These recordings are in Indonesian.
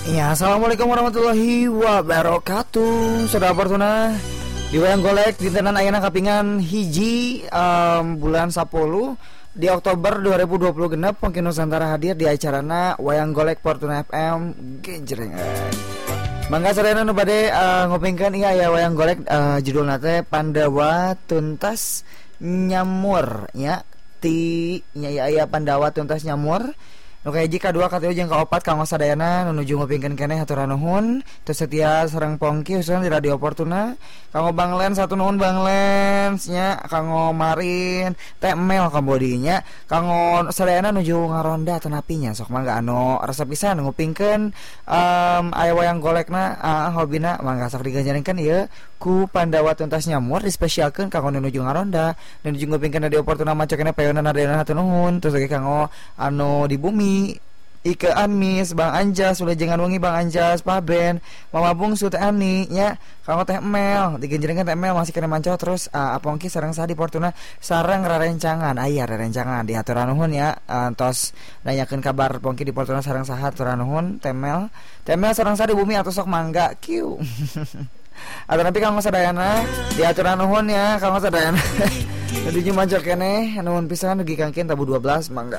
Ya, assalamualaikum warahmatullahi wabarakatuh. Saudara Fortuna di Wayang Golek dintenan ayeuna kapingan hiji bulan 10 di Oktober 2020 genep Pongki Nusantara hadir di acarana Wayang Golek Fortuna FM genjreng. Mangga sarena nu bade ngopingkeun ieu aya Wayang Golek judulna teh Pandawa Tuntas Nyamur nya ti nya aya Pandawa Tuntas Nyamur. Nu kahiji kadua katilu jeung kaopat kanggo sadayana nu nuju ngupingkeun keneh hatur nuhun teu setia sareng Pongki usulan di Radio Fortuna kanggo Bang Lens satu nuhun Bang Lens nya kanggo Marin teh Mel kambodinya kanggo sadayana nuju ngaronda tenapinya sok mangga anu resep pisan ngupingkeun aya Wayang Golekna hobina mangga sok diganjarenkeun ieu ku Pandawa Tuntas Nyamur dispesialkeun kanggo nuju ngaronda dan nuju ngupingkeun Radio Fortuna maca keneh payeuna nadayana hatur nuhun terus lagi kanggo anu di bumi Ike Amis, Bang Anjas, ulah jangan wengi Bang Anjas, Pak Ben, Mama Bungsu Teh Ani, nya, kanggo Teh Mel, digenjrengkeun Teh Mel masih kena manco terus Pongki sareng saha di Fortuna sareng rarencangan, aya rarencangan diatur nuhun ya, tos nanyakeun kabar Pongki di Fortuna sareng saha atur nuhun Teh Mel sareng saha di bumi atuh sok mangga, kieu. Atau tapi kanggo sadayana diatur nuhun ya, kanggo sadayana. Jadi manco keneh nuhun pisan dugi kangkin tabu 12 mangga.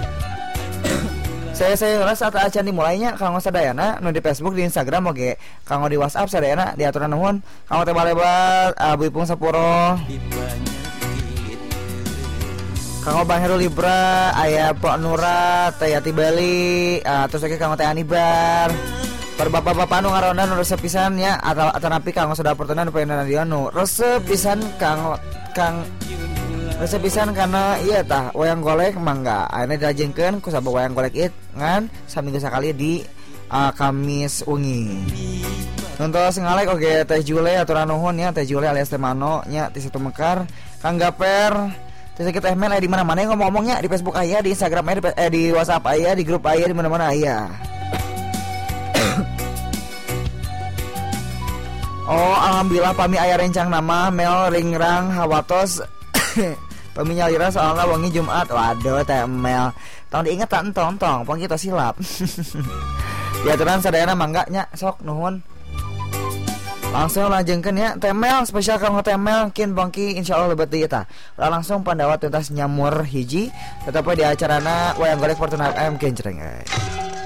Saya rasa saat acan dimulainya kanggo sadayana nu di Facebook di Instagram oge kanggo di WhatsApp sadayana diaturan nuhun kanggo teh balebar Bu Ipung Sapuro kanggo Bang Heru Libra aya Pok Nura Teh Yati Bali terus oge kanggo Teh Anibar per bapak-bapak nu ngaronda nu resep pisan nya atau napi kanggo saudara Fortuna nu payeuna radio nu resep pisan kanggo resep pisan karena iya tah Wayang Golek mangga ayeuna dirajengkeun ku sabab Wayang Golek it ngan saminggu sakali di Kamis wengi. Nontos ngalek oge Teh Jule aturan nuhun nya Teh Jule alias Teh Mano nya ti Situ Mekar Kang Gaper teh Teh Mel aya di mana-mana ngomong-ngomongnya di Facebook aya di Instagram aya di WhatsApp aya di grup aya di mana-mana aya. Oh alhamdulillah pami aya rencang nama Mel Ringrang Hawatos peminya lira soalnya wangi Jumat. Waduh Teh Mel tong diinget tak entong Pongki tos silap. Diaturan sadayana mangga nya sok nuhun. Langsung lanjengkeun ya Teh Mel spesial kanggo Teh Mel kin Pongki insyaallah lebet deui tah. Langsung Pandawa Tuntas Nyamur hiji tetep di acarana Wayang Golek Fortuna FM genjreng.